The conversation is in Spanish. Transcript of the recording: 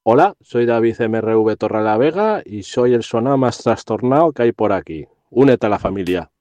Hola, soy David MRV Torrelavega y soy el sonado más trastornado que hay por aquí. Únete a la familia.